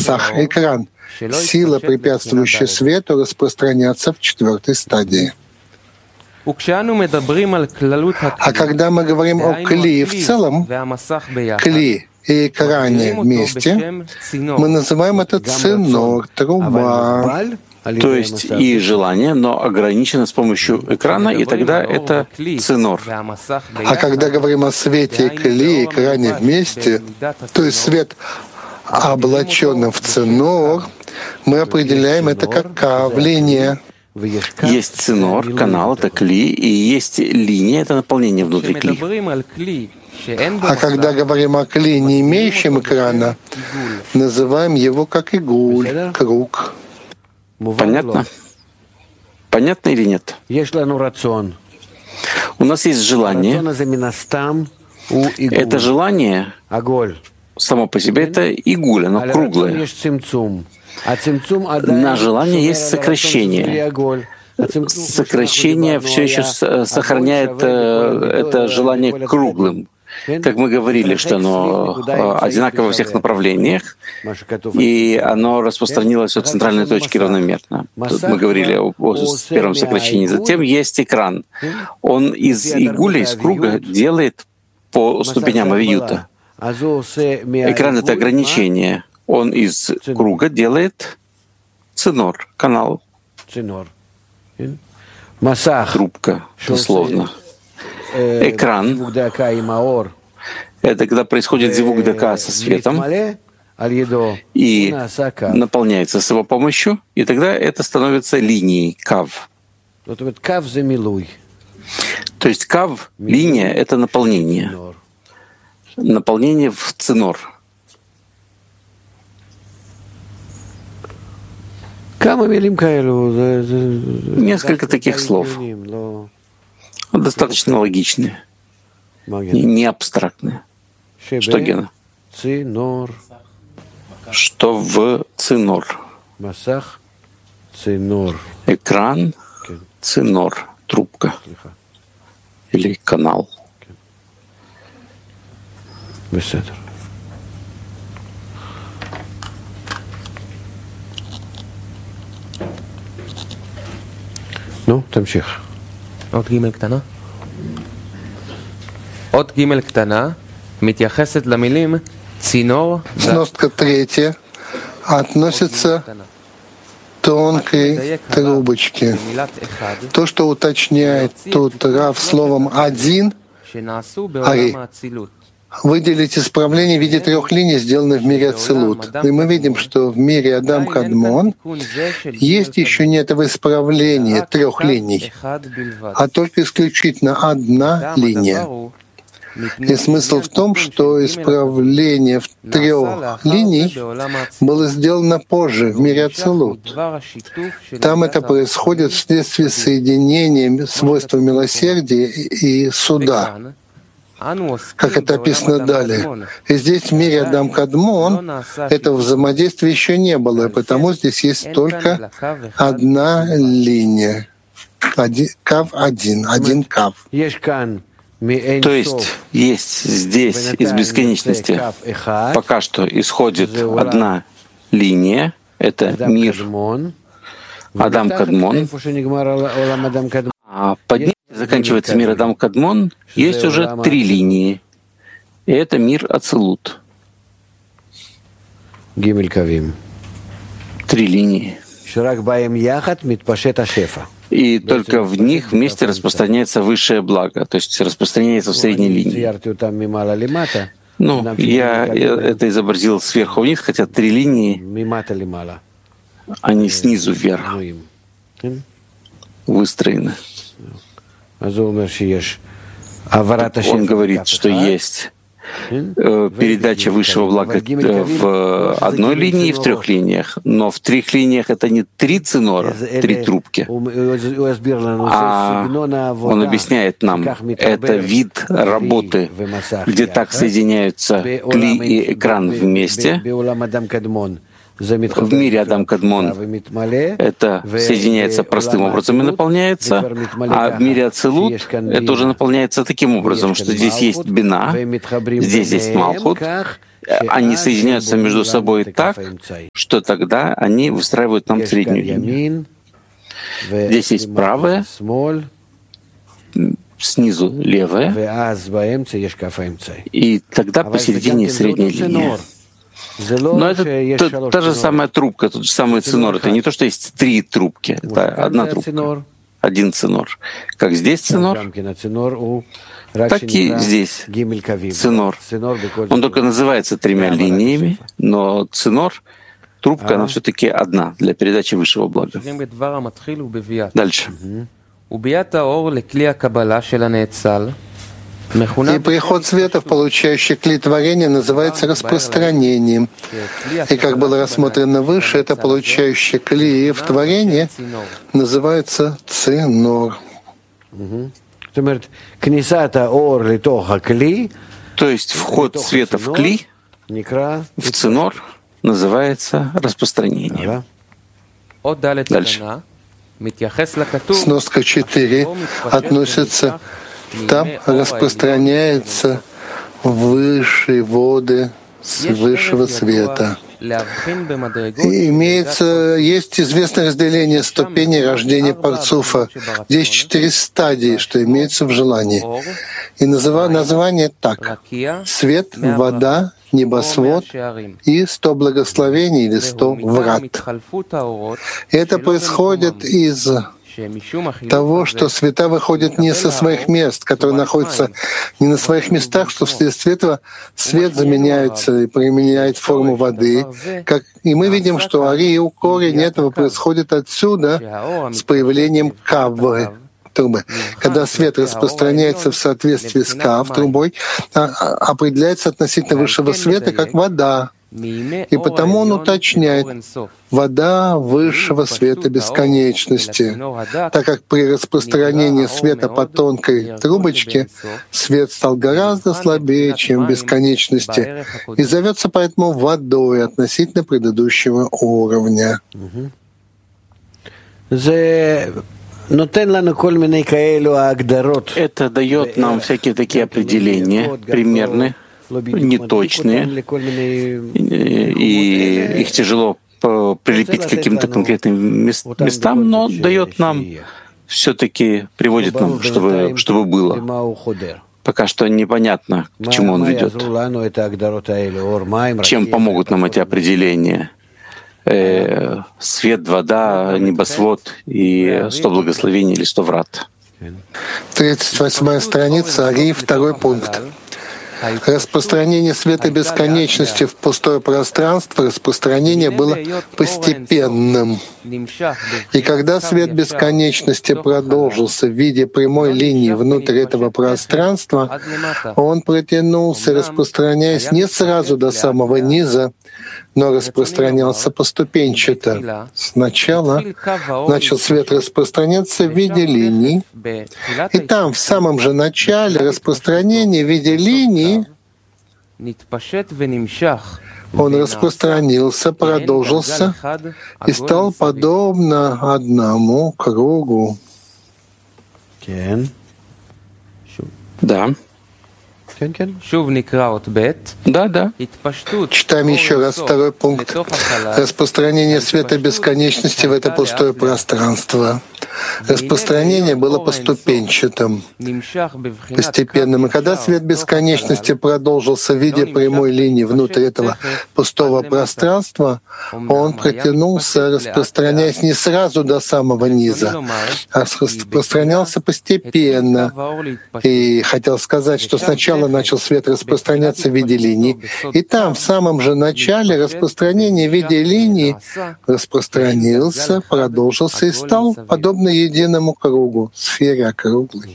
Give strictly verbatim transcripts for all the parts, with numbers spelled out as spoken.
Масах, экран, сила, препятствующая свету распространяться в четвертой стадии. А когда мы говорим о кли в целом, кли и экране вместе, мы называем это цинор, труба. То есть и желание, но ограничено с помощью экрана, и тогда это цинор. А когда говорим о свете кли и экране вместе, то есть свет облаченным в цинор, мы определяем это как кав, линия. Есть цинор, канал, это кли, и есть линия, это наполнение внутри кли. А когда говорим о кли, не имеющем экрана, называем его как игуль, круг. Понятно? Понятно или нет? У нас есть желание. Это желание само по себе это игуль, оно круглое. На желание есть сокращение. Сокращение все еще сохраняет это желание круглым. Как мы говорили, что оно одинаково во всех направлениях, и оно распространилось от центральной точки равномерно. Тут мы говорили о, о первом сокращении. Затем есть экран. Он из игуля, из круга делает по ступеням авиюта. Экран — это ограничение. Он из круга делает цинор, канал. Трубка, дословно. Экран — это когда происходит зивук дака со светом и наполняется с его помощью, и тогда это становится линией, кав. То есть кав, линия — это наполнение. Наполнение в цинор. Несколько таких слов. Достаточно логичные, не абстрактные. Что, Гена? Что в цинор? Экран, цинор, трубка или канал. נו, תמשיך. עוד ג' קטנה. עוד ג' קטנה מתייחסת למילים צינור. Сноска третья относится к тонкой трубочке. То, что уточняет тут Рав словом «один», ари, выделить исправление в виде трех линий, сделанных в мире Ацилут. И мы видим, что в мире Адам Кадмон есть еще не этого исправления трех линий, а только исключительно одна линия. И смысл в том, что исправление в трех линий было сделано позже, в мире Ацилут. Там это происходит вследствие соединения свойства милосердия и суда, как это описано далее. И здесь в мире Адам Кадмон этого взаимодействия еще не было, и потому здесь есть только одна линия. Один, кав один, один кав. То есть есть здесь из бесконечности пока что исходит одна линия, это мир Адам Кадмон, а под ним заканчивается мир Адам Кадмон, есть уже три линии, и это мир Ацилут. Три линии. И только в них вместе распространяется высшее благо, то есть распространяется в средней линии. Ну, я это изобразил сверху вниз, хотя три линии, они снизу вверх выстроены. Он говорит, что есть передача высшего блага в одной линии и в трех линиях, но в трех линиях это не три цинора, три трубки, а он объясняет нам, это вид работы, где так соединяются кли и экран вместе. В мире Адам Кадмон это соединяется простым образом и наполняется, а в мире Ацилут это уже наполняется таким образом, что здесь есть бина, здесь есть малхут, они соединяются между собой так, что тогда они выстраивают нам среднюю линию. Здесь есть правая, снизу левая, и тогда посередине средняя линия. Но это та, та же самая трубка, тот же самый цинор. Это не то, что есть три трубки, это одна трубка, один цинор. Как здесь цинор, так и здесь цинор. Он только называется тремя линиями, но цинор, трубка, она все-таки одна для передачи высшего блага. Дальше. И приход света в получающий кли творения называется распространением. И как было рассмотрено выше, это получающий кли в творении называется цинор. То есть вход света в кли, в цинор, называется распространением. Дальше. Сноска четыре относится, там распространяется высшие воды с высшего света. И имеется, есть известное разделение ступеней рождения Парцуфа. Здесь четыре стадии, что имеется в желании. И называ, название так: свет, вода, небосвод и сто благословений или сто врат. И это происходит из того, что света выходят не со своих мест, которые находятся не на своих местах, что вследствие этого свет заменяется и применяет форму воды. Как, и мы видим, что ари и корень этого происходит отсюда с появлением кавы, трубы. Когда свет распространяется в соответствии с кав, трубой, определяется относительно высшего света как вода. И потому он уточняет вода высшего света бесконечности, так как при распространении света по тонкой трубочке свет стал гораздо слабее, чем в бесконечности, и зовется поэтому водой относительно предыдущего уровня. Это дает нам всякие такие определения, примерные, неточные, и их тяжело прилепить к каким-то конкретным местам, но дает нам, все-таки приводит нам, чтобы, чтобы было. Пока что непонятно, к чему он ведет. Чем помогут нам эти определения? Э, свет, вода, небосвод и сто благословений или сто врат. тридцать восьмая страница, Ари, второй пункт. Распространение света бесконечности в пустое пространство, распространение было постепенным. И когда свет бесконечности продолжился в виде прямой линии внутрь этого пространства, он протянулся, распространяясь не сразу до самого низа, но распространялся поступенчато. Сначала начал свет распространяться в виде линий, и там, в самом же начале распространения в виде линии, он распространился, продолжился и стал подобно одному кругу. Да. Да, да. Читаем еще раз второй пункт. Распространение света бесконечности в это пустое пространство. Распространение было поступенчатым, постепенным. И когда свет бесконечности продолжился в виде прямой линии внутрь этого пустого пространства, он протянулся, распространяясь не сразу до самого низа, а распространялся постепенно. И хотел сказать, что сначала начал свет распространяться в виде линий, и там, в самом же начале распространения в виде линии распространился, продолжился и стал подобно единому кругу, сфере округлой.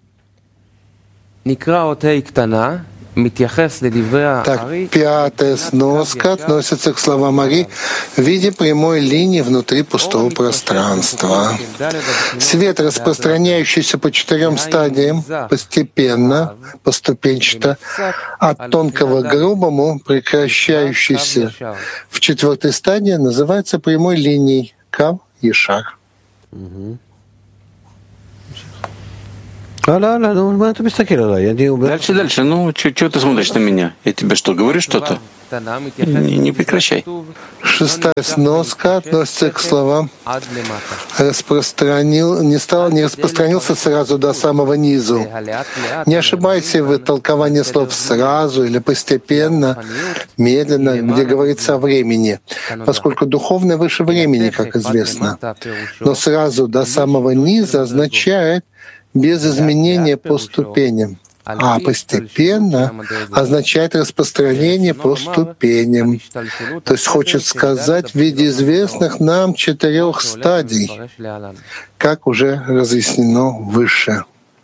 Так, пятая сноска относится к словам Ари в виде прямой линии внутри пустого пространства. Свет, распространяющийся по четырем стадиям, постепенно, поступенчато, от тонкого к грубому, прекращающийся в четвертой стадии, называется прямой линией Кав Ешар. Дальше, дальше. Ну, чего ты смотришь на меня? Я тебе что, говорю что-то? Не, не прекращай. Шестая сноска относится к словам «распространил», не, стал, не распространился сразу до самого низу. Не ошибайся в толковании слов «сразу» или «постепенно», «медленно», где говорится о времени, поскольку духовное выше времени, как известно. Но «сразу до самого низа» означает без изменения по ступеням. А постепенно означает распространение по ступеням. То есть хочет сказать в виде известных нам четырех стадий, как уже разъяснено выше.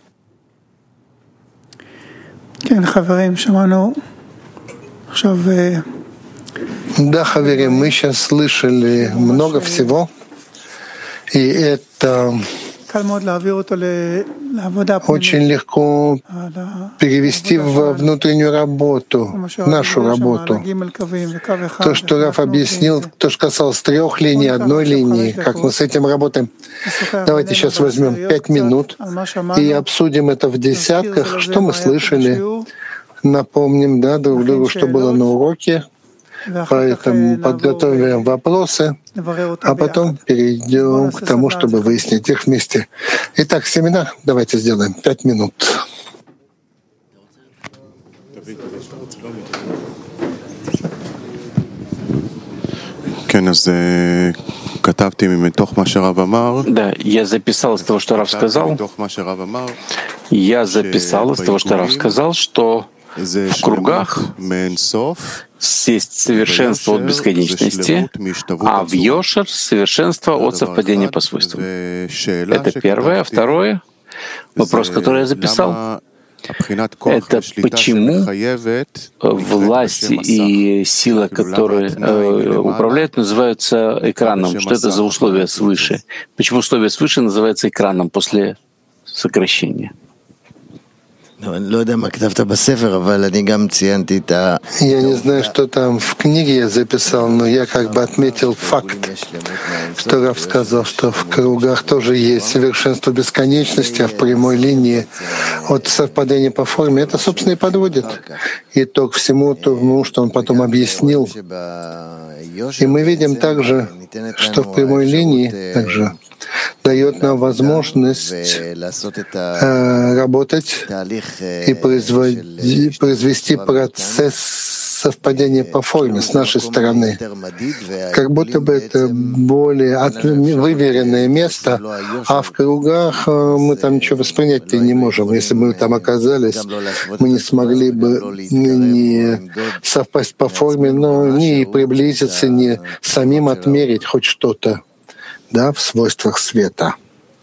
Да, хаверим, мы сейчас слышали много всего, и это очень легко перевести во внутреннюю работу, нашу работу. То, что Раф объяснил, то, что касалось трех линий, одной линии, как мы с этим работаем. Давайте сейчас возьмем пять минут и обсудим это в десятках, что мы слышали, напомним, да, друг другу, что было на уроке. Поэтому подготовим вопросы, а потом перейдем к тому, чтобы выяснить их вместе. Итак, семинар давайте сделаем. Пять минут. Да, я записал из того, что Рав сказал. Я записал из того, что Рав сказал, что в кругах есть совершенство от бесконечности, а в Йошер — совершенство от совпадения по свойствам. Это первое. Второе, вопрос, который я записал, это почему власть и сила, которые э, управляют, называются экраном. Что это за условия свыше? Почему условия свыше называются экраном после сокращения? Я не знаю, что там в книге я записал, но я как бы отметил факт, что Рав сказал, что в кругах тоже есть совершенство бесконечности, а в прямой линии от совпадения по форме. Это, собственно, и подводит итог всему тому, что он потом объяснил. И мы видим также, что в прямой линии также дает нам возможность э, работать и производи, произвести процесс совпадения по форме с нашей стороны. Как будто бы это более от, выверенное место, а в кругах э, мы там ничего воспринять-то не можем. Если бы мы там оказались, мы не смогли бы не совпасть по форме, но не приблизиться, не самим отмерить хоть что-то, да, в свойствах света.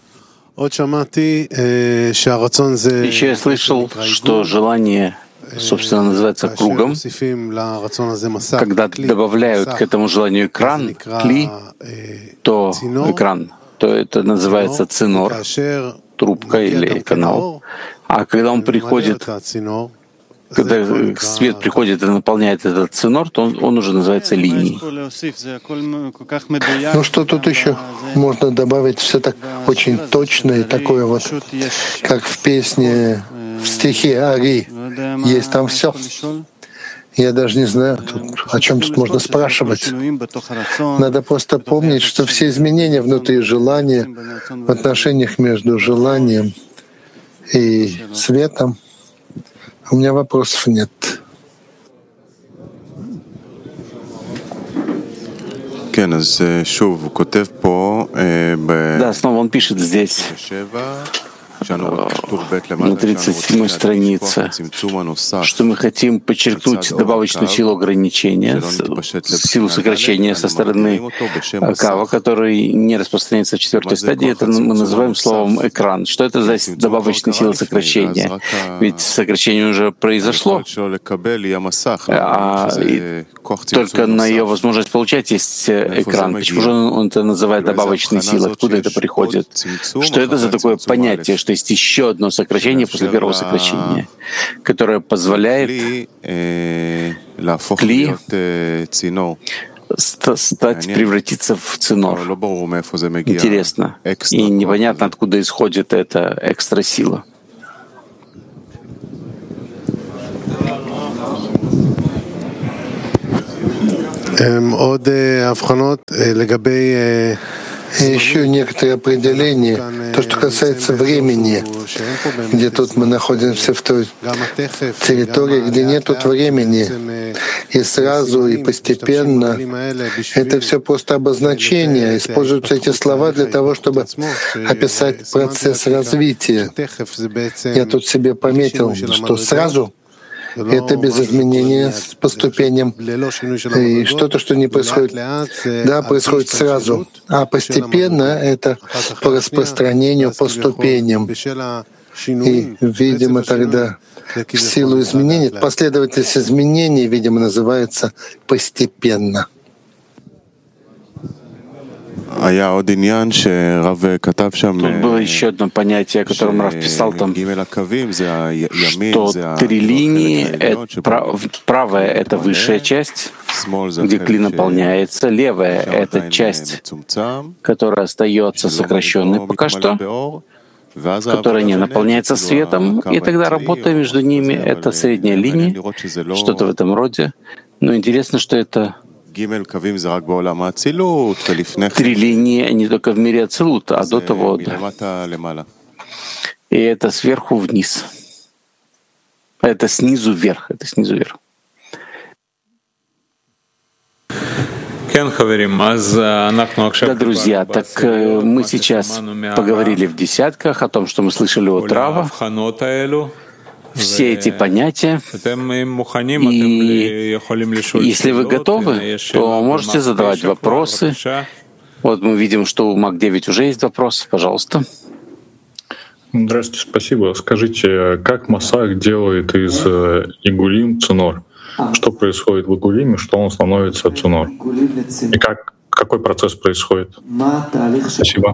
Еще я слышал, что желание, собственно, называется кругом, когда добавляют к этому желанию экран, кли, то экран, то это называется цинор, трубка или канал. А когда он приходит, когда свет приходит и наполняет этот цинор, то он, он уже называется линией. Ну что тут еще можно добавить? Все так очень точно и такое вот, как в песне, в стихе Ари. Есть там все. Я даже не знаю, тут, о чем тут можно спрашивать. Надо просто помнить, что все изменения внутри желания, в отношениях между желанием и светом, у меня вопросов нет. Да, снова он пишет здесь, на тридцать седьмой странице, что мы хотим подчеркнуть добавочную силу ограничения, силу сокращения со стороны Кава, который не распространяется в четвертой стадии. Это мы называем словом «экран». Что это за добавочная сила сокращения? Ведь сокращение уже произошло, а только на ее возможность получать есть экран. Почему же он это называет добавочной силой? Откуда это приходит? Что это за такое понятие, что есть еще одно сокращение после первого сокращения, которое позволяет кли стать, превратиться в цинор? Интересно. И непонятно, откуда исходит эта экстрасила. Еще некоторые определения, то, что касается времени, где тут мы находимся в той территории, где нет тут времени, и сразу, и постепенно, это все просто обозначение. Используются эти слова для того, чтобы описать процесс развития. Я тут себе пометил, что сразу это без изменения по ступеням. И что-то, что не происходит, да, происходит сразу. А постепенно это по распространению, по ступеням. И, видимо, тогда в силу изменений, последовательность изменений, видимо, называется постепенно. Тут было еще одно понятие, о котором Рав писал там, что три линии, это, правая — это высшая часть, где клин наполняется, левая — это часть, которая остается сокращенной пока что, которая не наполняется светом, и тогда работа между ними — это средняя линия, что-то в этом роде. Но интересно, что это три линии не только в мире Ацилут, а до того, да. И это сверху вниз. Это снизу вверх. Это снизу вверх. Да, друзья, так мы сейчас поговорили в десятках о том, что мы слышали от Рава, все эти понятия. И если вы готовы, то можете задавать вопросы. Вот мы видим, что у Мак девять уже есть вопросы. Пожалуйста. Здравствуйте, спасибо. Скажите, как Масах делает из Игулим цинор? Что происходит в Игулиме, что он становится цинор? И как, какой процесс происходит? Спасибо.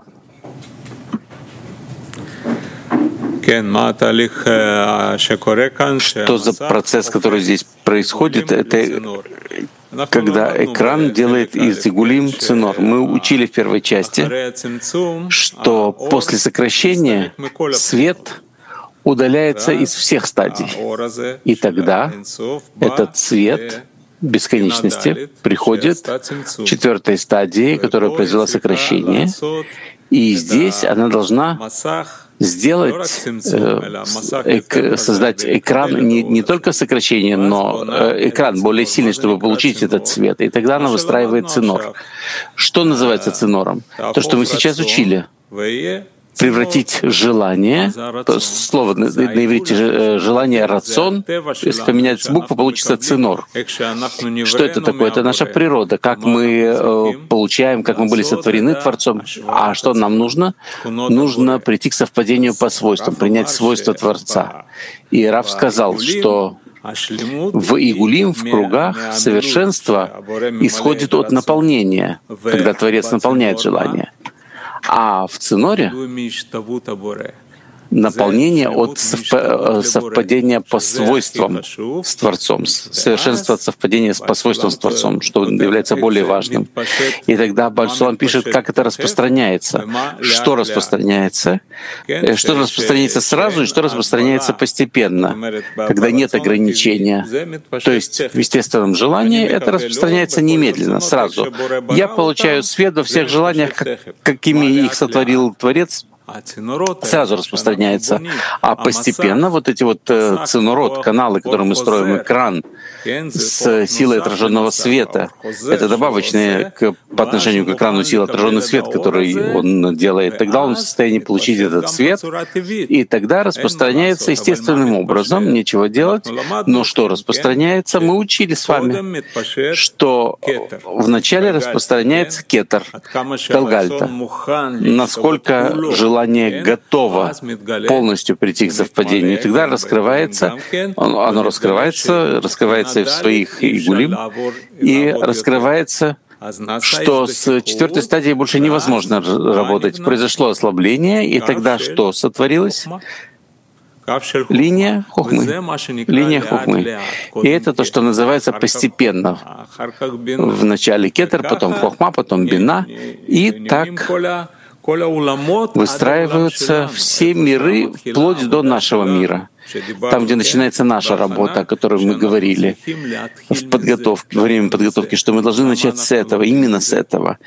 Что за процесс, который здесь происходит? Это когда экран делает из Игулим цинор. Мы учили в первой части, что после сокращения свет удаляется из всех стадий. И тогда этот цвет бесконечности приходит к четвертой стадии, которая произвела сокращение. И здесь она должна сделать, э, создать экран, не, не только сокращение, но э, экран более сильный, чтобы получить этот цвет. И тогда она выстраивает цинор. Что называется цинором? То, что мы сейчас учили. Превратить желание, слово на, на иврите желание рацион, если поменять букву, получится цинор. Что это такое? Это наша природа, как мы э, получаем, как мы были сотворены Творцом. А что нам нужно? Нужно прийти к совпадению по свойствам, принять свойства Творца. И Рав сказал, что в Игулим, в кругах, совершенство исходит от наполнения, когда Творец наполняет желание. А в циноре наполнение от совпадения по свойствам с Творцом, совершенство от совпадения по свойствам с Творцом, что является более важным. И тогда Бааль Сулам пишет, как это распространяется, что распространяется, что распространяется сразу и что распространяется постепенно, когда нет ограничения. То есть в естественном желании это распространяется немедленно, сразу. Я получаю свет во всех желаниях, какими их сотворил Творец, сразу распространяется. А постепенно вот эти вот э, цинород, каналы, которые мы строим, экран с силой отраженного света, это добавочные к, по отношению к экрану сила отраженный свет, который он делает. Тогда он в состоянии получить этот свет, и тогда распространяется естественным образом, нечего делать. Но что распространяется? Мы учили с вами, что вначале распространяется кетер, калгальта, насколько желание Желание готово полностью прийти к совпадению, и тогда раскрывается, оно, оно раскрывается, раскрывается в своих игулим, и раскрывается, что с четвертой стадии больше невозможно работать. Произошло ослабление, и тогда что сотворилось? Линия хохмы. Линия хохмы. И это то, что называется постепенно. Вначале кетер, потом хохма, потом бина. И так выстраиваются все миры вплоть до нашего мира. Там, где начинается наша работа, о которой мы говорили в подготовке, во время подготовки, что мы должны начать с этого, именно с этого.